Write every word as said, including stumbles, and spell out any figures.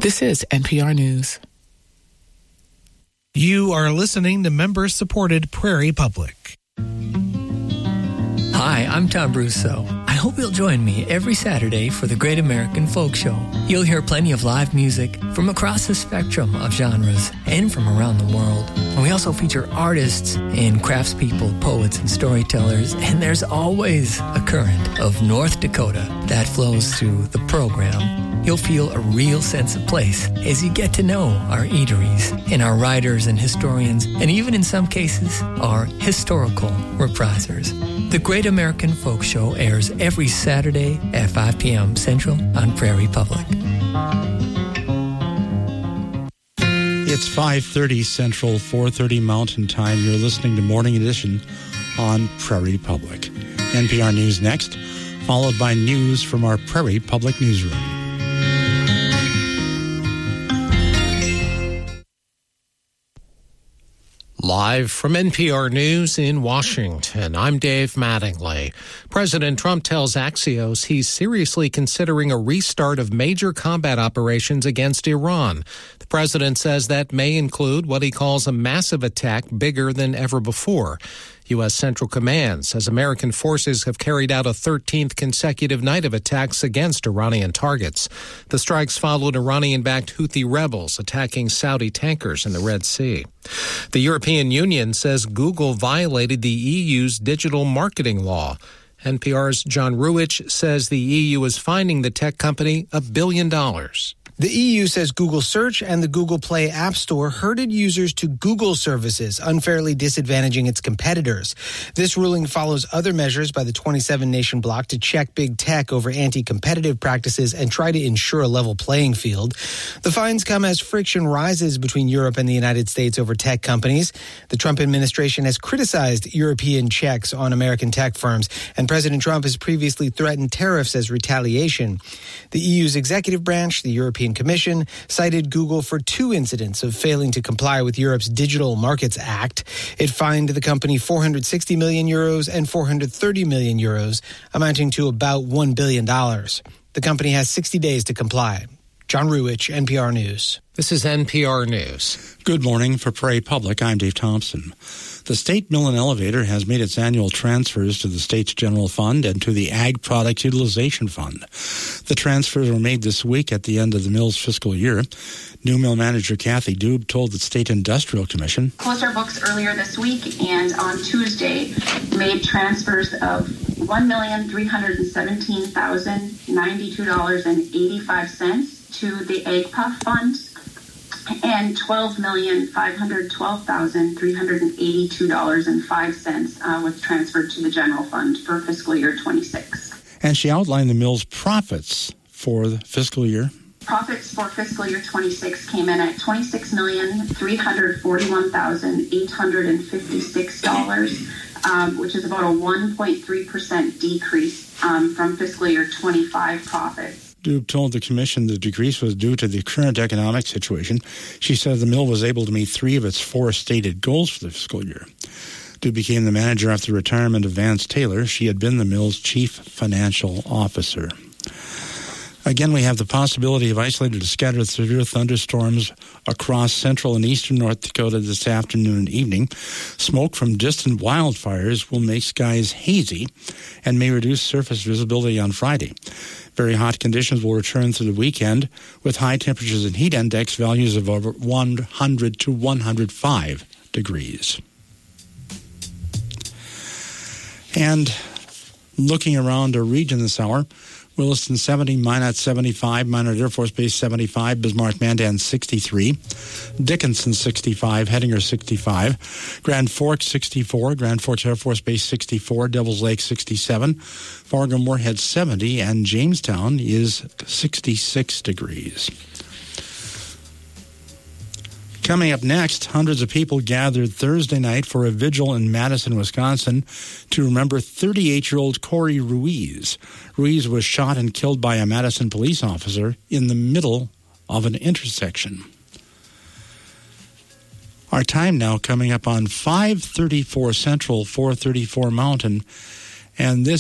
This is N P R News. You are listening to member-supported Prairie Public. Hi, I'm Tom Brousseau. I hope you'll join me every Saturday for the Great American Folk Show. You'll hear plenty of live music from across the spectrum of genres and from around the world. And we also feature artists and craftspeople, poets, and storytellers. And there's always a current of North Dakota that flows through the program. You'll feel a real sense of place as you get to know our eateries and our writers and historians, and even in some cases, our historical reprisers. The Great American Folk Show airs every Saturday at five p.m. Central on Prairie Public. It's five thirty Central, four thirty Mountain Time. You're listening to Morning Edition on Prairie Public. N P R News next, followed by news from our Prairie Public newsroom. Live from N P R News in Washington, I'm Dave Mattingly. President Trump tells Axios he's seriously considering a restart of major combat operations against Iran. The president says that may include what he calls a massive attack bigger than ever before. U S. Central Command says American forces have carried out a thirteenth consecutive night of attacks against Iranian targets. The strikes followed Iranian-backed Houthi rebels attacking Saudi tankers in the Red Sea. The European Union says Google violated the E U's digital marketing law. N P R's John Ruwitch says the E U is fining the tech company a billion dollars. The E U says Google Search and the Google Play App Store herded users to Google services, unfairly disadvantaging its competitors. This ruling follows other measures by the twenty-seven nation bloc to check big tech over anti-competitive practices and try to ensure a level playing field. The fines come as friction rises between Europe and the United States over tech companies. The Trump administration has criticized European checks on American tech firms, and President Trump has previously threatened tariffs as retaliation. The E U's executive branch, the European Commission, cited Google for two incidents of failing to comply with Europe's Digital Markets Act. It fined the company four hundred sixty million euros and four hundred thirty million euros, amounting to about one billion dollars. The company has sixty days to comply. John Ruwitch, N P R News. This is N P R News. Good morning. For Prairie Public, I'm Dave Thompson. The State Mill and Elevator has made its annual transfers to the state's general fund and to the Ag Products Utilization Fund. The transfers were made this week at the end of the mill's fiscal year. New mill manager Kathy Dube told the State Industrial Commission, closed our books earlier this week and on Tuesday made transfers of one million three hundred seventeen thousand ninety-two dollars and eighty-five cents to the Ag P U F Fund and twelve million five hundred twelve thousand three hundred eighty-two dollars and five cents uh, was transferred to the general fund for fiscal year twenty-six. And she outlined the mill's profits for the fiscal year. Profits for fiscal year twenty-six came in at twenty-six million three hundred forty-one thousand eight hundred fifty-six dollars, um, which is about a one point three percent decrease um, from fiscal year twenty-five profits. Dube told the commission the decrease was due to the current economic situation. She said the mill was able to meet three of its four stated goals for the fiscal year. Dube became the manager after the retirement of Vance Taylor. She had been the mill's chief financial officer. Again, we have the possibility of isolated to scattered severe thunderstorms across central and eastern North Dakota this afternoon and evening. Smoke from distant wildfires will make skies hazy and may reduce surface visibility on Friday. Very hot conditions will return through the weekend with high temperatures and heat index values of over one hundred to one hundred five degrees. And looking around our region this hour, Williston seventy, Minot seventy-five, Minot Air Force Base seventy-five, Bismarck Mandan sixty-three, Dickinson sixty-five, Hettinger sixty-five, Grand Forks sixty-four, Grand Forks Air Force Base sixty-four, Devils Lake sixty-seven, Fargo Moorhead seventy, and Jamestown is sixty-six degrees. Coming up next, hundreds of people gathered Thursday night for a vigil in Madison, Wisconsin to remember thirty-eight-year-old Corey Ruiz. Ruiz was shot and killed by a Madison police officer in the middle of an intersection. Our time now coming up on five thirty-four Central, four thirty-four Mountain, and this